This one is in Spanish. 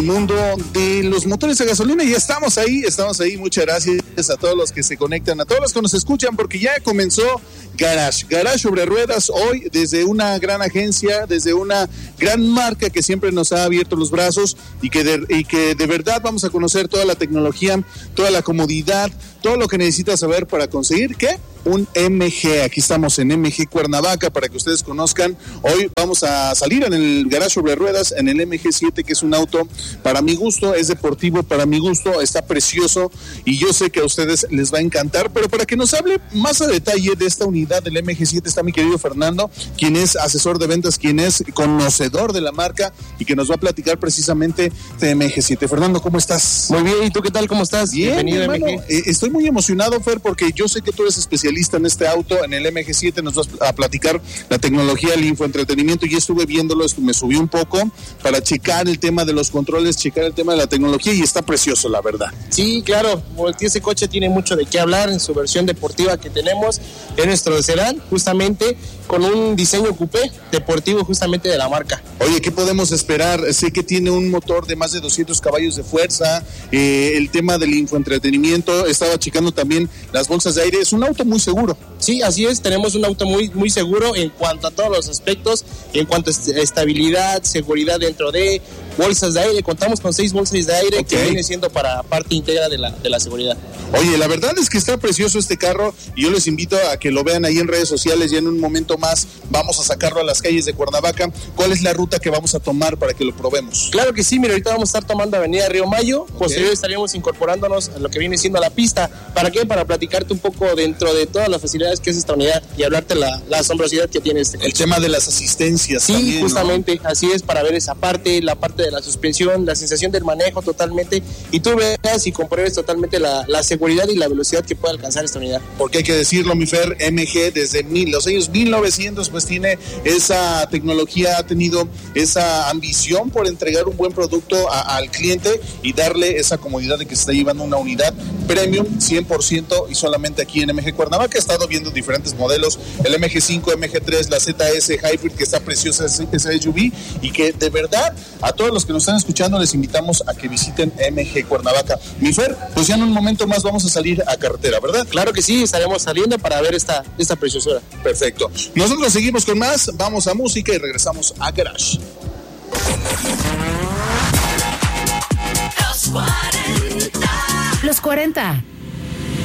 del mundo de los motores de gasolina. Y estamos ahí. Muchas gracias a todos los que se conectan, a todos los que nos escuchan, porque ya comenzó Garage sobre ruedas hoy, desde una gran agencia, desde una gran marca que siempre nos ha abierto los brazos y que de verdad vamos a conocer toda la tecnología, toda la comodidad, todo lo que necesitas saber para conseguir, ¿qué? Un MG. Aquí estamos en MG Cuernavaca para que ustedes conozcan. Hoy vamos a salir en el Garage sobre ruedas en el MG7, que es un auto para mi gusto, es deportivo para mi gusto, está precioso y yo sé que a ustedes les va a encantar. Pero para que nos hable más a detalle de esta unidad del MG7 está mi querido Fernando, quien es asesor de ventas, quien es conocedor de la marca y que nos va a platicar precisamente de MG7. Fernando, ¿cómo estás? Muy bien, ¿y tú qué tal? ¿Cómo estás? Bien, bienvenido, hermano. MG. Estoy muy emocionado, Fer, porque yo sé que tú eres especialista en este auto, en el MG7. Nos vas a platicar la tecnología, el infoentretenimiento. Y estuve viéndolo, me subí un poco para checar el tema de los controles, checar el tema de la tecnología y está precioso, la verdad. Sí, claro, ese coche tiene mucho de qué hablar en su versión deportiva que tenemos, en nuestro sedán, justamente con un diseño coupé deportivo justamente de la marca. Oye, ¿qué podemos esperar? Sé que tiene un motor de más de 200 caballos de fuerza, el tema del infoentretenimiento, estaba checando también las bolsas de aire, es un auto muy seguro. Sí, así es, tenemos un auto muy seguro en cuanto a todos los aspectos, en cuanto a estabilidad, seguridad dentro de bolsas de aire. Contamos con 6 bolsas de aire que viene siendo para parte íntegra de la seguridad. Oye, la verdad es que está precioso este carro y yo les invito a que lo vean ahí en redes sociales. Ya en un momento más vamos a sacarlo a las calles de Cuernavaca. ¿Cuál es la ruta que vamos a tomar para que lo probemos? Claro que sí, mira, ahorita vamos a estar tomando Avenida Río Mayo, posterior estaríamos incorporándonos a lo que viene siendo la pista. ¿Para qué? Para platicarte un poco dentro de todas las facilidades que es esta unidad y hablarte la asombrosidad que tiene este coche. El tema de las asistencias. Sí, también, justamente, ¿no? Así es, para ver esa parte, la parte de la suspensión, la sensación del manejo totalmente, y tú veas y compruebes totalmente la seguridad y la velocidad que puede alcanzar esta unidad. Porque hay que decirlo, mi Fer, MG desde los años 1900 pues tiene esa tecnología, ha tenido esa ambición por entregar un buen producto al cliente y darle esa comodidad de que se está llevando una unidad premium 100% y solamente aquí en MG Cuernavaca. He estado viendo diferentes modelos, el MG5, MG3, la ZS Hybrid, que está preciosa esa SUV, y que de verdad a todos los que nos están escuchando les invitamos a que visiten MG Cuernavaca. Mi Fer, pues ya en un momento más vamos a salir a carretera, ¿verdad? Claro que sí, estaremos saliendo para ver esta preciosura. Perfecto. Nosotros seguimos con más, vamos a música y regresamos a Garage. Los 40